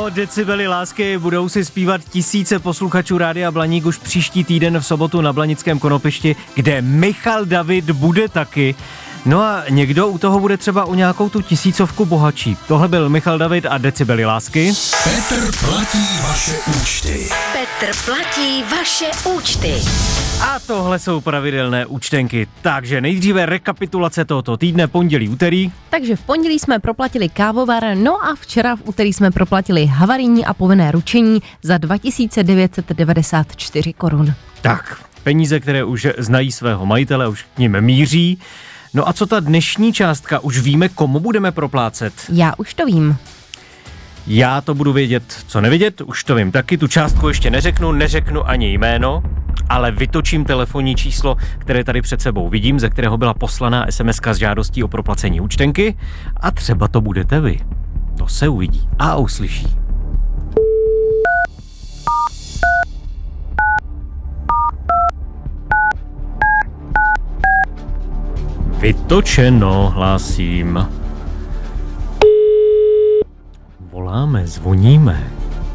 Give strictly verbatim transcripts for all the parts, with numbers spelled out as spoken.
Ano, Decibely lásky budou si zpívat tisíce posluchačů Rádia Blaník už příští týden v sobotu na Blanickém Konopišti, kde Michal David bude taky. No a někdo u toho bude třeba o nějakou tu tisícovku bohatší. Tohle byl Michal David a Decibely lásky. Petr platí vaše účty. Petr platí vaše účty. A tohle jsou pravidelné účtenky. Takže nejdříve rekapitulace tohoto týdne, pondělí, úterý. Takže v pondělí jsme proplatili kávovar, no a včera v úterý jsme proplatili havarijní a povinné ručení za dva tisíce devět set devadesát čtyři korun. Tak, peníze, které už znají svého majitele, už k nim míří. No a co ta dnešní částka? Už víme, komu budeme proplácet? Já už to vím. Já to budu vědět, co nevědět, už to vím taky, tu částku ještě neřeknu, neřeknu ani jméno, ale vytočím telefonní číslo, které tady před sebou vidím, ze kterého byla poslaná es em eska s žádostí o proplacení účtenky a třeba to budete vy. To se uvidí a uslyší. Vytočeno, hlásím. Voláme, zvoníme.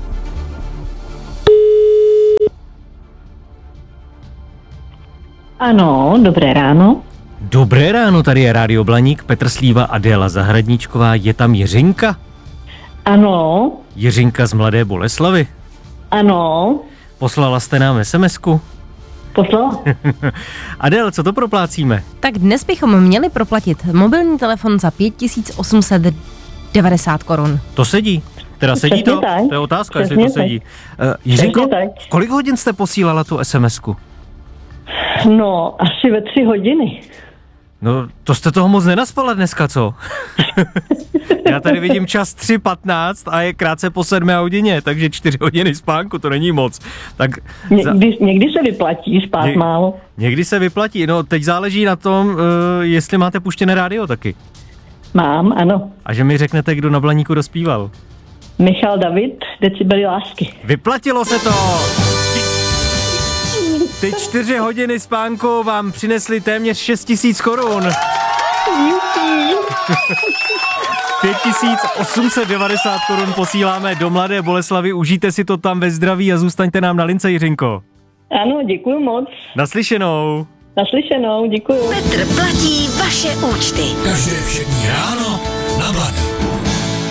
Ano, dobré ráno. Dobré ráno, tady je Rádio Blaník, Petr Slíva, Adéla Zahradníčková, je tam Jiřinka? Ano. Jiřinka z Mladé Boleslavi? Ano. Poslala jste nám es em esku? Poslala. Adél, co to proplácíme? Tak dnes bychom měli proplatit mobilní telefon za pět tisíc osm set devadesát korun. To sedí. Teda sedí Přesně to? tak. To je otázka, Přesně jestli to sedí. Uh, Jiřinko, Přesně tak. kolik hodin jste posílala tu es em esku? No, asi ve tři hodiny. No, to jste toho moc nenaspala dneska, co? Já tady vidím čas tři patnáct a je krátce po sedmé hodině, takže čtyři hodiny spánku, to není moc. Tak za... Někdy, někdy se vyplatí spát Ně... málo. Někdy se vyplatí, no teď záleží na tom, uh, jestli máte puštěné rádio taky. Mám, ano. A že mi řeknete, kdo na Blaníku dospíval. Michal David, Decibely lásky. Vyplatilo se to! Ty čtyři hodiny spánku vám přinesly téměř šest tisíc korun. pět tisíc osm set devadesát korun posíláme do Mladé Boleslavy. Užijte si to tam ve zdraví a zůstaňte nám na lince, Jiřinko. Ano, děkuju moc. Naslyšenou. Naslyšenou, děkuju. Petr platí vaše účty. Každé všední ráno na Blaníku.